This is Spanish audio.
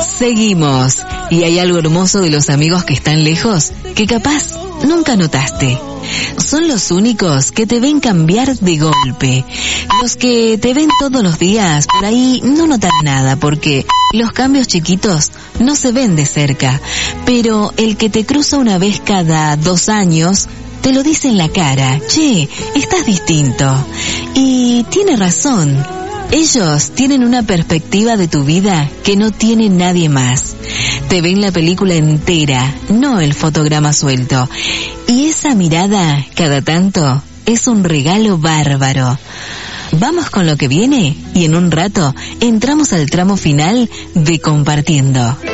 Seguimos. Y hay algo hermoso de los amigos que están lejos que capaz nunca notaste. Son los únicos que te ven cambiar de golpe. Los que te ven todos los días por ahí no notan nada porque los cambios chiquitos no se ven de cerca. Pero el que te cruza una vez cada 2 años te lo dice en la cara. Che, estás distinto. Y tiene razón. Ellos tienen una perspectiva de tu vida que no tiene nadie más. Te ven la película entera, no el fotograma suelto. Y esa mirada, cada tanto, es un regalo bárbaro. Vamos con lo que viene y en un rato entramos al tramo final de Compartiendo.